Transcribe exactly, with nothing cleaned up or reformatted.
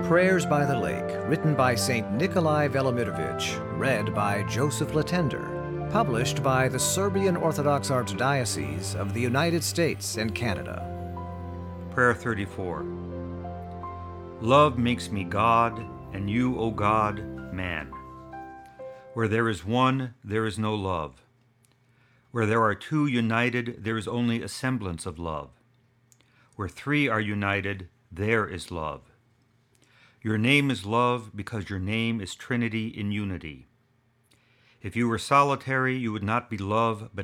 Prayers by the Lake, written by Saint Nikolai Velimirovich, read by Joseph Latender, published by the Serbian Orthodox Archdiocese of the United States and Canada. Prayer thirty-four. Love makes me God, and you, O God, man. Where there is one, there is no love. Where there are two united, there is only a semblance of love. Where three are united, there is love. Your name is love because your name is Trinity in unity. If you were solitary, you would not be love, but